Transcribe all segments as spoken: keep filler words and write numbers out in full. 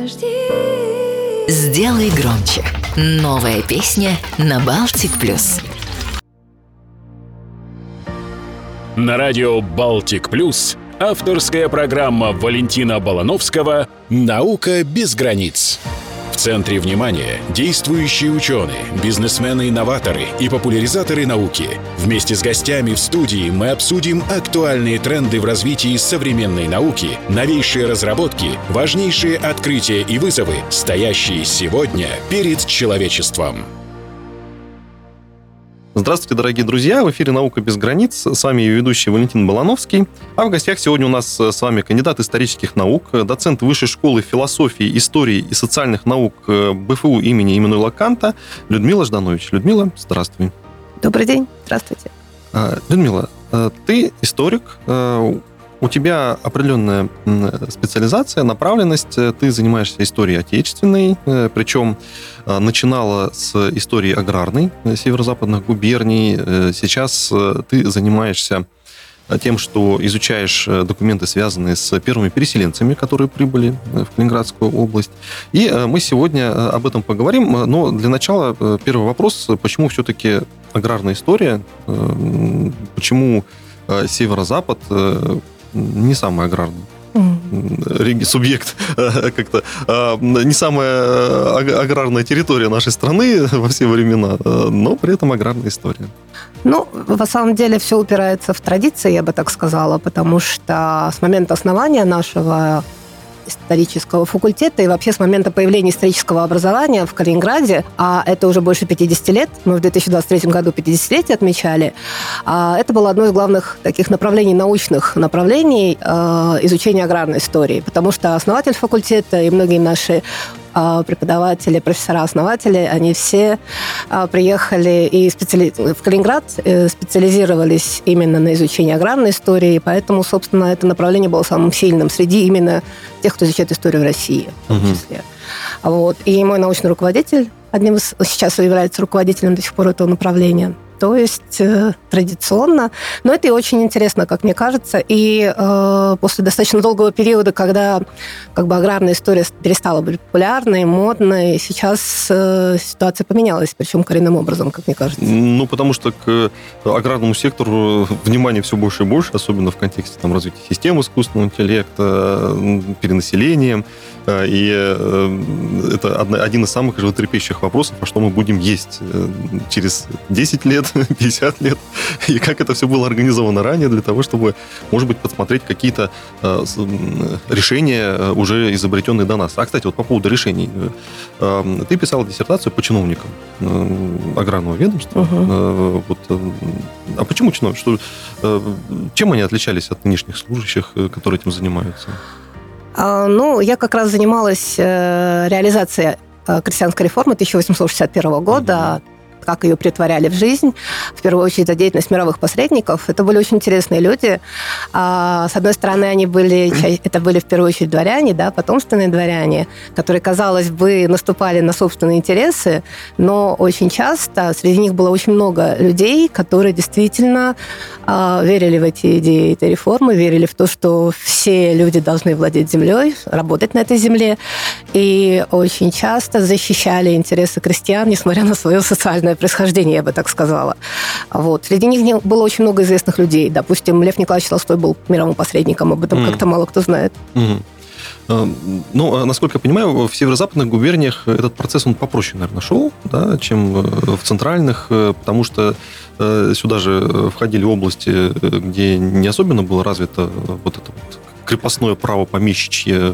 Сделай громче. Новая песня на Балтик Плюс. На радио Балтик Плюс авторская программа Валентина Балановского «Наука без границ». В центре внимания действующие ученые, бизнесмены-инноваторы и популяризаторы науки. Вместе с гостями в студии мы обсудим актуальные тренды в развитии современной науки, новейшие разработки, важнейшие открытия и вызовы, стоящие сегодня перед человечеством. Здравствуйте, дорогие друзья! В эфире «Наука без границ». С вами ее ведущий Валентин Балановский. А в гостях сегодня у нас с вами кандидат исторических наук, доцент Высшей школы философии, истории и социальных наук БФУ имени Иммануила Канта Людмила Жданович. Людмила, здравствуй. Добрый день. Здравствуйте. Людмила, ты историк. У тебя определенная специализация, направленность. Ты занимаешься историей отечественной, причем начинала с истории аграрной северо-западных губерний. Сейчас ты занимаешься тем, что изучаешь документы, связанные с первыми переселенцами, которые прибыли в Калининградскую область. И мы сегодня об этом поговорим. Но для начала первый вопрос. Почему все-таки аграрная история? Почему северо-запад не самый аграрный mm. субъект, как-то не самая аграрная территория нашей страны во все времена, но при этом аграрная история? Ну, на самом деле все упирается в традиции, я бы так сказала, потому что с момента основания нашего исторического факультета и вообще с момента появления исторического образования в Калининграде, а это уже больше пятьдесят лет, мы в две тысячи двадцать третьем году пятидесятилетие отмечали, это было одно из главных таких направлений, научных направлений изучения аграрной истории, потому что основатель факультета и многие наши преподаватели, профессора-основатели, они все приехали и специали... в Калининград, специализировались именно на изучении аграрной истории, поэтому, собственно, это направление было самым сильным среди именно тех, кто изучает историю в России, в том числе. Uh-huh. Вот. И мой научный руководитель, одним из, сейчас является руководителем до сих пор этого направления. То есть э, традиционно. Но это и очень интересно, как мне кажется. И э, после достаточно долгого периода, когда как бы аграрная история перестала быть популярной, модной, сейчас э, ситуация поменялась, причем коренным образом, как мне кажется. Ну, потому что к аграрному сектору внимания все больше и больше, особенно в контексте там, развития систем искусственного интеллекта, перенаселения. И это один из самых животрепещущих вопросов, а что мы будем есть через десять лет, пятьдесят лет, и как это все было организовано ранее для того, чтобы, может быть, подсмотреть какие-то решения, уже изобретенные до нас. А, кстати, вот по поводу решений. Ты писала диссертацию по чиновникам аграрного ведомства. Uh-huh. Вот. А почему чиновники? Что, чем они отличались от нынешних служащих, которые этим занимаются? Ну, я как раз занималась реализацией крестьянской реформы тысяча восемьсот шестьдесят первого года, mm-hmm. как ее претворяли в жизнь. В первую очередь, за деятельность мировых посредников. Это были очень интересные люди. С одной стороны, они были, это были в первую очередь дворяне, да, потомственные дворяне, которые, казалось бы, наступали на собственные интересы, но очень часто среди них было очень много людей, которые действительно верили в эти идеи этой реформы, верили в то, что все люди должны владеть землей, работать на этой земле, и очень часто защищали интересы крестьян, несмотря на свое социальное происхождение, я бы так сказала. Вот. Среди них было очень много известных людей. Допустим, Лев Николаевич Толстой был мировым посредником, об этом mm. как-то мало кто знает. Mm. Ну, насколько я понимаю, в северо-западных губерниях этот процесс, он попроще, наверное, шел, да, чем в центральных, потому что сюда же входили области, где не особенно было развито вот это вот крепостное право помещичье.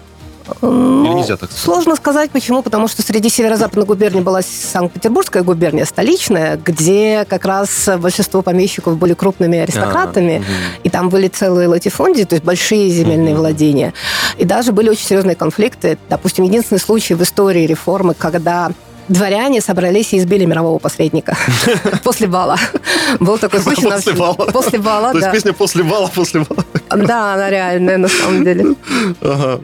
Или нельзя так сказать? Сложно сказать, почему. Потому что среди северо-западных губерний была Санкт-Петербургская губерния, столичная, где как раз большинство помещиков были крупными аристократами, а, и там были целые латифундии, то есть большие земельные угу. владения. И даже были очень серьезные конфликты. Допустим, единственный случай в истории реформы, когда дворяне собрались и избили мирового посредника после бала. Был такой случай. После бала? После бала, да. То есть песня «После бала», «После бала». Да, она реальная, на самом деле. Ага.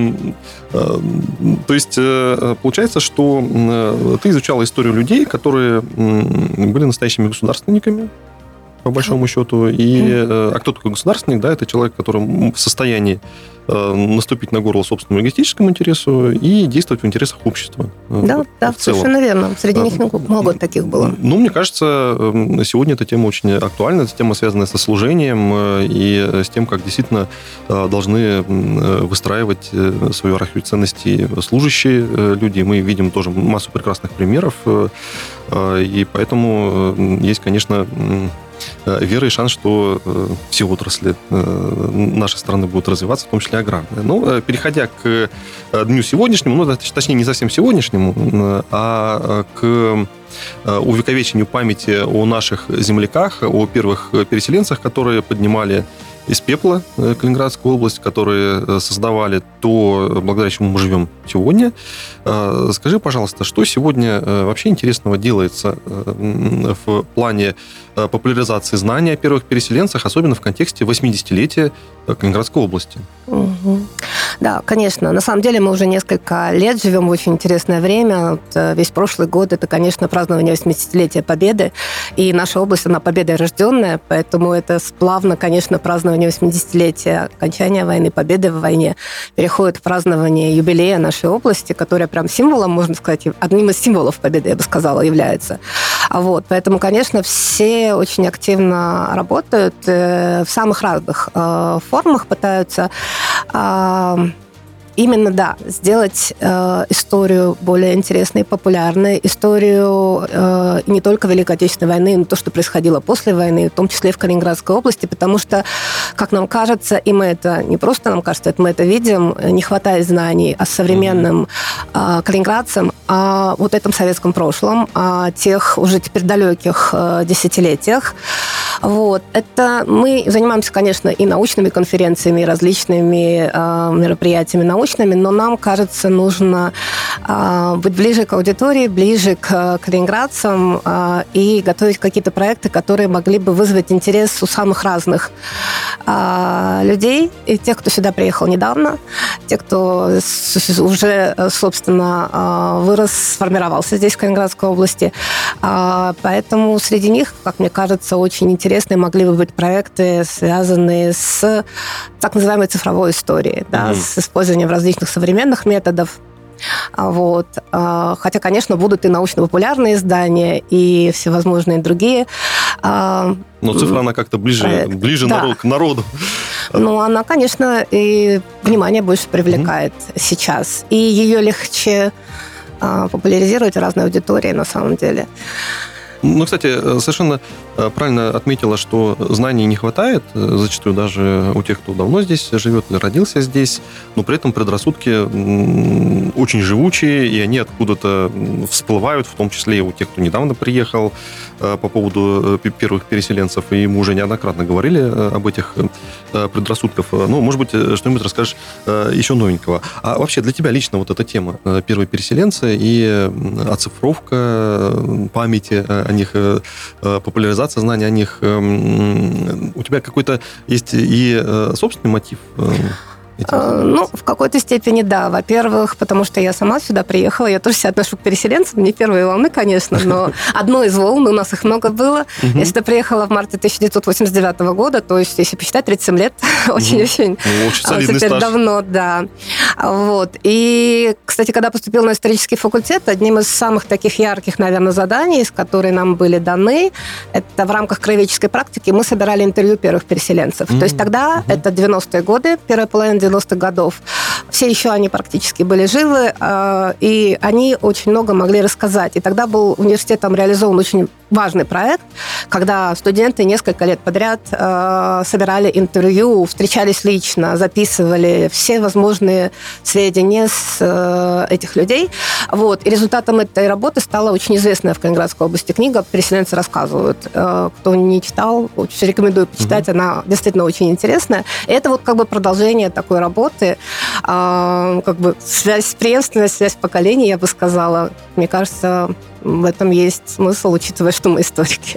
То есть, получается, что ты изучала историю людей, которые были настоящими государственниками, по большому счету. И, mm. А кто такой государственник? Да, это человек, который в состоянии наступить на горло собственному эгоистическому интересу и действовать в интересах общества. Да, в, да, в целом. совершенно верно. Среди них много таких было. Ну, мне кажется, сегодня эта тема очень актуальна. Это тема, связанная со служением и с тем, как действительно должны выстраивать свою иерархию ценностей служащие люди. Мы видим тоже массу прекрасных примеров. И поэтому есть, конечно, вера и шанс, что все отрасли нашей страны будут развиваться, в том числе аграрная. Но переходя к дню сегодняшнему, ну, точнее, не совсем сегодняшнему, а к увековечению памяти о наших земляках, о первых переселенцах, которые поднимали из пепла Калининградскую область, которые создавали то, благодаря чему мы живем сегодня. Скажи, пожалуйста, что сегодня вообще интересного делается в плане популяризации знаний о первых переселенцах, особенно в контексте восьмидесятилетия Калининградской области? Угу. Да, конечно. На самом деле мы уже несколько лет живем в очень интересное время. Вот весь прошлый год это, конечно, празднование восьмидесятилетия Победы. И наша область, она победой рожденная, поэтому это сплавно, конечно, празднование восьмидесятилетия окончания войны, победы в войне переходит в празднование юбилея нашей области, которая прям символом, можно сказать, одним из символов победы, я бы сказала, является. Вот. Поэтому, конечно, все очень активно работают в самых разных формах, пытаются именно, да, сделать э, историю более интересной, популярной, историю э, не только Великой Отечественной войны, но то, что происходило после войны, в том числе и в Калининградской области, потому что, как нам кажется, и мы это не просто нам кажется, это мы это видим, не хватает знаний о современном э, калининградцам, о вот этом советском прошлом, о тех уже теперь далеких э, десятилетиях. Вот. Это мы занимаемся, конечно, и научными конференциями, и различными э, мероприятиями научными, но нам, кажется, нужно э, быть ближе к аудитории, ближе к калининградцам э, и готовить какие-то проекты, которые могли бы вызвать интерес у самых разных э, людей, и тех, кто сюда приехал недавно, тех, кто с, уже, собственно, э, вырос, сформировался здесь, в Калининградской области. Э, поэтому среди них, как мне кажется, очень интересные могли бы быть проекты, связанные с так называемой цифровой историей, да, mm-hmm. с использованием различных современных методов. Вот. Хотя, конечно, будут и научно-популярные издания, и всевозможные другие. Но цифра, она как-то ближе, ближе да. народ, к народу. Ну, она, конечно, и внимание больше привлекает mm-hmm. сейчас. И ее легче популяризировать в разной аудитории, на самом деле. Ну, кстати, совершенно правильно отметила, что знаний не хватает, зачастую даже у тех, кто давно здесь живет или родился здесь, но при этом предрассудки очень живучие, и они откуда-то всплывают, в том числе и у тех, кто недавно приехал, по поводу первых переселенцев, и мы уже неоднократно говорили об этих предрассудках. Ну, может быть, что-нибудь расскажешь еще новенького. А вообще для тебя лично вот эта тема первые переселенцы и оцифровка памяти о них, популяризация знаний о них, у тебя какой-то есть и собственный мотив? Ну, в какой-то степени, да. Во-первых, потому что я сама сюда приехала, я тоже себя отношу к переселенцам, не первые волны, конечно, но одной из волн, у нас их много было. Я сюда приехала в марте тысяча девятьсот восемьдесят девятого года, то есть, если посчитать, тридцать семь лет, очень-очень теперь давно, да. Вот. И, кстати, когда поступила на исторический факультет, одним из самых таких ярких, наверное, заданий, которые нам были даны, это в рамках краеведческой практики мы собирали интервью первых переселенцев. То есть тогда, это девяностые годы, первая половина девяностых годов. Все еще они практически были живы, и они очень много могли рассказать. И тогда был университетом реализован очень важный проект, когда студенты несколько лет подряд собирали интервью, встречались лично, записывали все возможные сведения с этих людей. Вот. И результатом этой работы стала очень известная в Калининградской области книга «Переселенцы рассказывают». Кто не читал, очень рекомендую почитать, mm-hmm. она действительно очень интересная. И это вот как бы продолжение такой работы, как бы связь, преемственность, связь поколений, я бы сказала. Мне кажется, в этом есть смысл, учитывая, что мы историки.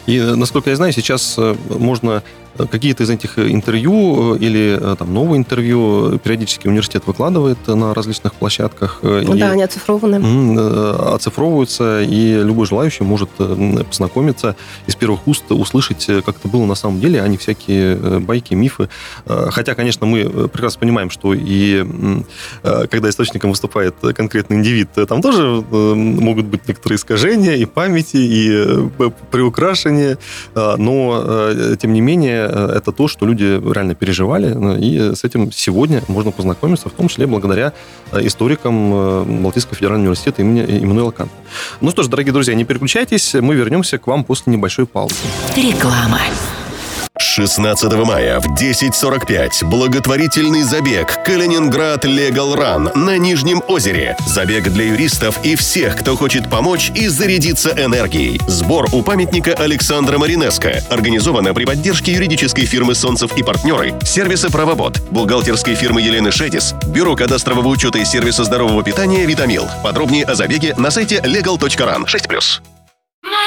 И, насколько я знаю, сейчас можно какие-то из этих интервью или там новые интервью периодически университет выкладывает на различных площадках. Да, и они оцифрованы. Оцифровываются, и любой желающий может познакомиться из первых уст, услышать, как это было на самом деле, а не всякие байки, мифы. Хотя, конечно, мы прекрасно понимаем, что и когда источником выступает конкретный индивид, там тоже могут быть некоторые искажения и памяти, и приукрашения, но, тем не менее, это то, что люди реально переживали, и с этим сегодня можно познакомиться, в том числе благодаря историкам Балтийского федерального университета имени Иммануила Канта. Ну что ж, дорогие друзья, не переключайтесь, мы вернемся к вам после небольшой паузы. Реклама. шестнадцатого мая в десять сорок пять благотворительный забег Калининград Legal Run на Нижнем озере. Забег для юристов и всех, кто хочет помочь и зарядиться энергией. Сбор у памятника Александра Маринеско. Организовано при поддержке юридической фирмы «Солнцев и партнеры», сервиса «Правобот», бухгалтерской фирмы Елены Шедис, Бюро кадастрового учета и сервиса здорового питания «Витамил». Подробнее о забеге на сайте legal точка ран. шесть плюс.